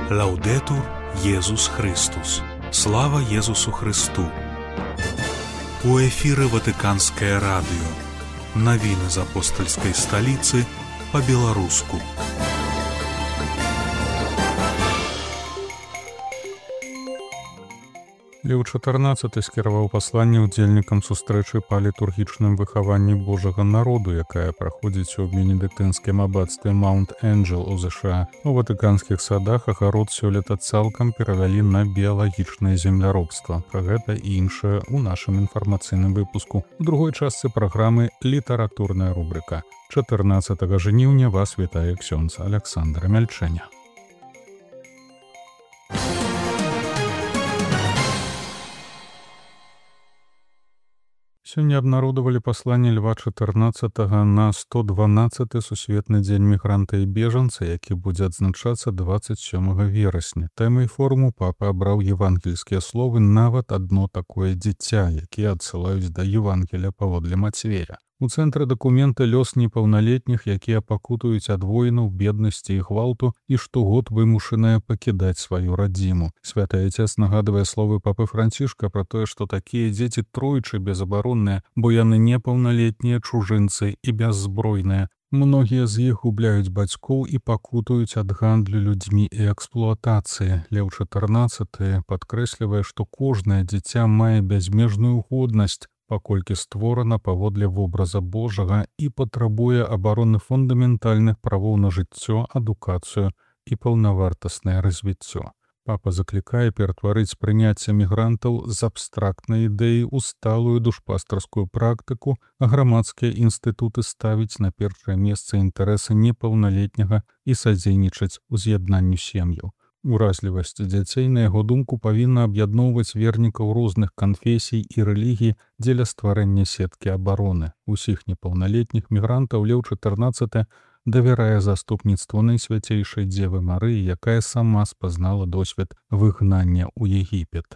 Лаўдэтур Езус Христус. Слава Езусу Христу. У эфіры Ватыканскае радыё. Навіны з апостальскай сталіцы па-беларуску. Леў XIV скіраваў пасланне ўдзельнікам сустрэчы па літургічным выхаванні Божага народу, якая праходзіць у бенедыктынскім аббацтве Маунт Энджел у ЗША. У ватыканскіх садах агарод сёлета цалкам перавялі на біялагічнае земляробства. Пра гэта і іншае ў нашым інфармацыйным выпуску. У другой частцы праграмы літаратурная рубрика. 14 жніўня вас вітае ксёндз Александр Мяльчэня. Сёння абнародавалі пасланне Льва XIV на 112-й сусветны дзень мігранта і бежанца, які будзе адзначацца 27 верасня. Тэмай форуму папа абраў евангельскія словы «Нават адно такое дзіця», якія адсылаюць да Евангелія паводле Мацвея. У цэнтры дакумента лёс непаўналетніх, якія пакутуюць ад войнаў, беднасці і гвалту і штогод вымушаныя пакідаць сваю радзіму. Святы Ацец нагадвае словы папы Францішка пра тое, што такія дзеці тройчы безабаронныя, бо яны непаўналетнія чужынцы і бяззбройныя. Многія з іх губляюць бацькоў і пакутуюць ад гандлю людзьмі і эксплуатацыі. Леў XIV падкрэслівае, што кожнае дзіця мае бязмежную годнасць, паколькі створана паводле вобраза Божага і патрабуе абароны фундаментальных правоў на жыццё, адукацыю і паўнавартаснае развіццё. Папа заклікае ператварыць прыняцце мігрантаў з абстрактнай ідэі ў сталую душпастарскую практыку, а грамадскія інстытуты ставіць на першае месца інтарэсы непаўналетняга і садзейнічаць уз'яднанню сем'яў. Уразлівасць дзяцей, на яго думку, павінна аб'ядноўваць вернікаў розных канфесій і рэлігій дзеля стварэння сеткі абароны. Усіх непаўналетніх мігрантаў Леў XIV давярае заступніцтву Найсвяцейшай Дзевы Марыі, якая сама спазнала досвед выгнання ў Егіпет.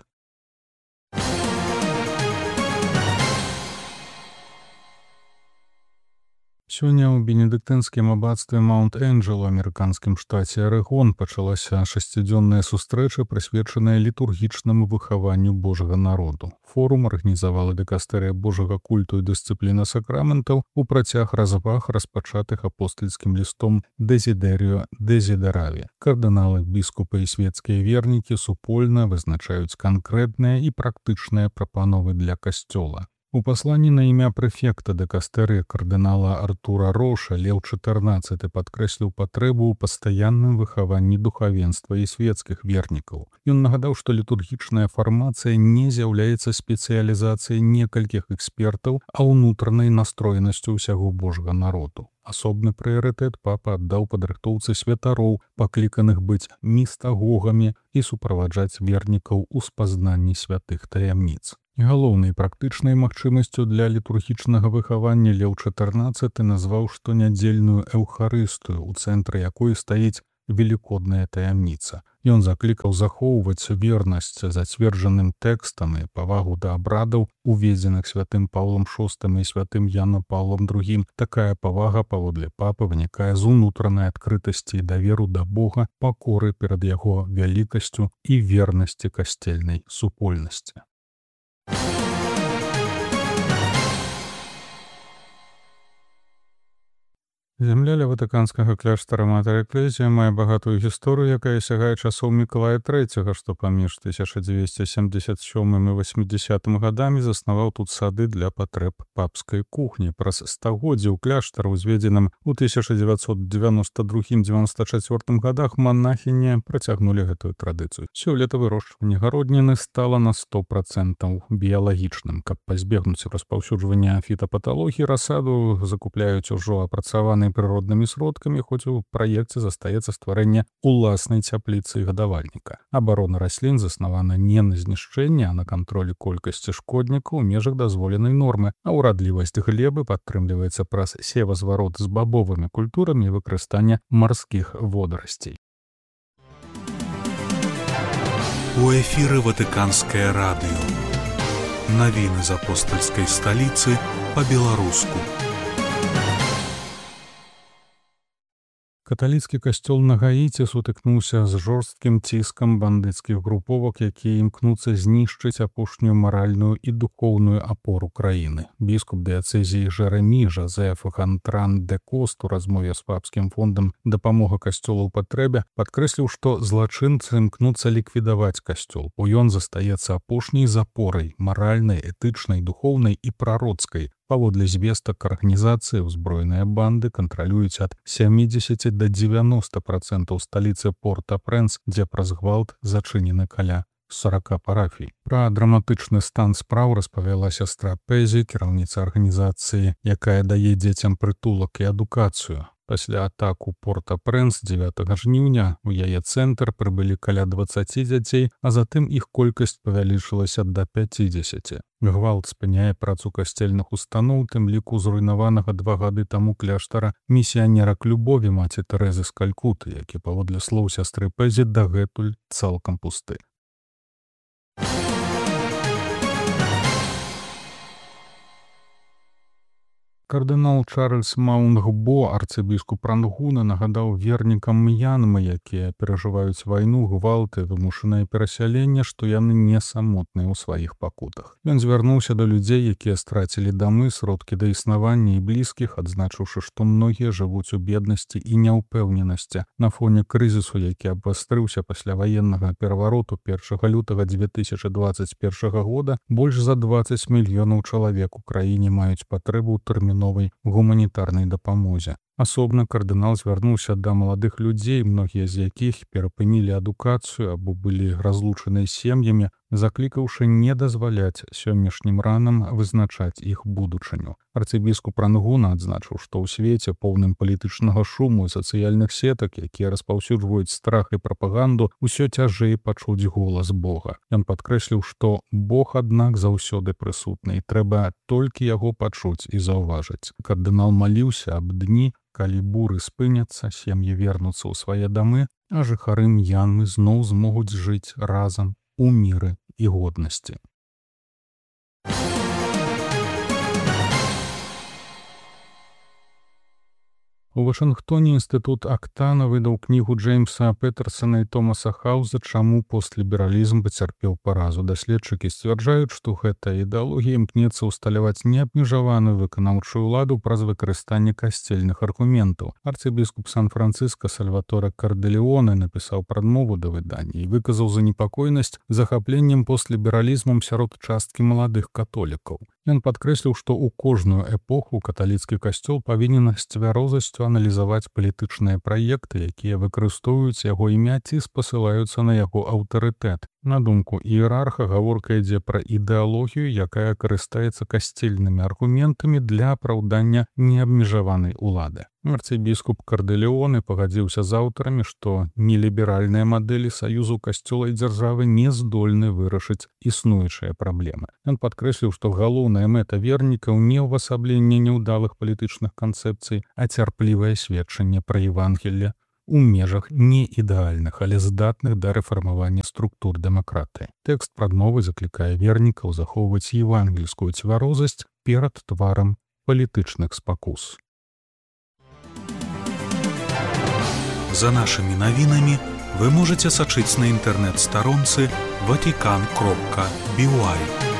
Сёння ў бенедыктынскім аббацтве Маунт Энджел у амерыканскім штаце Арэгон пачалася шасцідзённая сустрэча, прысвечаная літургічнаму выхаванню Божага народу. Форум арганізавала дыкастэрыя Божага культу і дысцыпліна сакраментаў у працяг разваг, распачатых апостальскім лістом Дезідеріо Дезідераві. Кардыналы, біскупы і свецкія вернікі супольна вызначаюць канкрэтныя і практычныя прапановы для касцёла. У пасланні на імя прэфекта дыкастэрыі кардынала Артура Роша Леў XIV падкрэсліў патрэбу ў пастаянным выхаванні духавенства і свецкіх вернікаў. Ён нагадаў, што літургічная фармацыя не з'яўляецца спецыялізацыяй некалькіх экспертаў, а ўнутранай настроенасцю ўсяго Божага народу. Асобны прыярытэт папа аддаў падрыхтоўцы святароў, пакліканых быць містагогамі і суправаджаць вернікаў у спазнанні святых таямніц. Галоўнай практычнай магчымасцю для літургічнага выхавання Леў XIV назваў штонядзельную эўхарыстыю, у цэнтры якой стаіць велікодная таямніца. Ён заклікаў захоўваць вернасць зацверджаным тэкстам і павагу да абрадаў, уведзеных святым Паўлам VI і святым Янам Паўлам II. Такая павага, паводле папы, вынікае з унутранай адкрытасці і даверу да Бога, пакоры перад яго вялікасцю і вернасці касцельнай супольнасці. Зямля ля ватыканскага кляштара Матэр Экклезія мае багатую гісторыю, якая сягае часоў Мікалая III, што паміж 1277 і 80 гадамі заснаваў тут сады для патрэб папскай кухні. Праз стагоддзі ў кляштар, узведзеным у 1992-94 гадах, манахіні працягнулі гэтую традыцыю. Сёлета вырошчванне гародніны стала на 100% біялагічным. Каб пазбегнуць распаўсюджвання фітапаталогіі, расаду закупляюць ужо апрацаваныя прыроднымі сродкамі, хоць у праекце застаецца стварэнне уласнай цяпліцы і гадавальніка. Абарона раслін заснавана не на знішчэнні, а на кантролі колькасці шкоднікаў у межах дазволенай нормы, а ўрадлівасць глебы падтрымліваецца праз севазварот з бабовымі культурамі і выкарыстанне марскіх водарасцей. У эфіры Ватыканскае радыё. Навіны з апостальскай сталіцы па-беларуску. Каталіцкі касцёл на Гаіці сутыкнуўся з жорсткім ціскам бандыцкіх груповак, якія імкнуцца знішчыць апошнюю маральную і духоўную апору краіны. Біскуп дыяцэзіі Жэрамі Жозеф Гантран де Кост у размове з папскім фондам «Дапамога касцёлу ў патрэбе» падкрэсліў, што злачынцы імкнуцца ліквідаваць касцёл, бо ён застаецца апошняй запорай маральнай, этычнай, духоўнай і прароцкай. Паводле звестак арганізацыі ўзброеныя банды кантралююць ад 70 до 90% сталіцы Порт-а-Прэнс, дзе праз гвалт зачынены каля 40 парафій. Пра драматычны стан спраў распавяла сястра Пэзі, кіраўніца арганізацыі, якая дае дзецям прытулак і адукацыю. Пасля атак у Порт-а-Прэнс 9 жніўня у яе цэнтр прыбылі каля 20 дзяцей, а затым іх колькасць павялічылася да 50. Гвалт спыняе працу касцельных устаноў, тым ліку зруйнаванага 2 гады таму кляштара місіянерак любові маці Тэрэзы з Калькуты, які, паводле слоў сястры Пэзі, дагэтуль цалкам пусты. Кардынал Чарльз Маунгбо, арцыбіскуп Рангуна, нагадаў вернікам М'янмы, якія перажываюць вайну, гвалты, вымушанае перасяленне, што яны не самотныя ў сваіх пакутах. Ён звярнуўся да людзей, якія страцілі дамы, сродкі да існавання і блізкіх, адзначыўшы, што многія жывуць у беднасці і няўпэўненасці. На фоне крызісу, які абвастрыўся пасля ваеннага перавароту 1 лютага 2021 года, больш за 20 мільёнаў чалавек у краіне маюць патрэбу ў тэрміновай гуманітарнай дапамозе. Асобна кардынал звярнуўся да маладых людзей, многія з якіх перапынілі адукацыю або былі разлучаныя сем'ямі, заклікаўшы не дазваляць сённяшнім ранам вызначаць іх будучыню. Арцыбіскуп Рангуна адзначыў, што ў свеце, поўным палітычнага шуму і сацыяльных сетак, якія распаўсюджваюць страх і прапаганду, усё цяжэй пачуць голас Бога. Ён падкрэсліў, што Бог, аднак, заўсёды прысутны, і трэба толькі яго пачуць і заўважыць. Кардынал маліўся аб дні, калі буры спыняцца, сем'і вернуцца ў свае дамы, а жыхары М'янмы зноў змогуць жыць разам у міры і годнасці. У Вашынгтоне інстытут Актана выдаў кнігу Джеймса Петерсона і Томаса Хауза «Чаму постлібералізм пацярпеў паразу». Даследчыкі сцвярджаюць, што гэтая ідэалогія імкнецца ўсталяваць неабмежаваную выканаўчую ўладу праз выкарыстанне касцельных аргументаў. Арцыбіскуп Сан-Францыска Сальваторе Кардэлеоне напісаў прадмову да выдання і выказаў занепакоенасць захапленнем постлібералізмам сярод часткі маладых католікаў. Ён падкрэсліў, што ў кожную эпоху каталіцкі касцёл павінен з цвярозасцю аналізаваць палітычныя праекты, якія выкарыстоўваюць яго імя ці спасылаюцца на яго аўтарытэт. На думку іерарха, гаворка ідзе пра ідэалогію, якая карыстаецца касцельнымі аргументамі для апраўдання неабмежаванай улады. Арцыбіскуп Кардэлеоне пагадзіўся з аўтарамі, што неліберальныя мадэлі саюзу касцёла і дзяржавы не здольны вырашыць існуючыя праблемы. Ён падкрэсліў, што галоўная мэта вернікаў не ўвасабленне няўдалых палітычных канцэпцый, а цярплівае сведчанне пра Евангелле у межах не ідэальных, але здатных да рэфармавання структур дэмакратыі. Тэкст прадмовы заклікае вернікаў захоўваць евангельскую цвярозасць перад тварам палітычных спакус. За нашими навінамі вы можете сачыць на інтэрнэт-старонцы vatican.by.